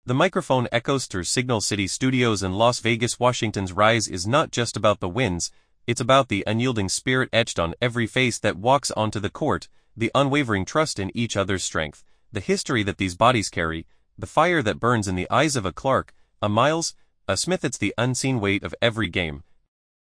The microphone echoes through Signal City Studios in Las Vegas. Washington's rise is not just about the wins, it's about the unyielding spirit etched on every face that walks onto the court, the unwavering trust in each other's strength, the history that these bodies carry, the fire that burns in the eyes of a Clark, a Miles, a Smith. It's the unseen weight of every game,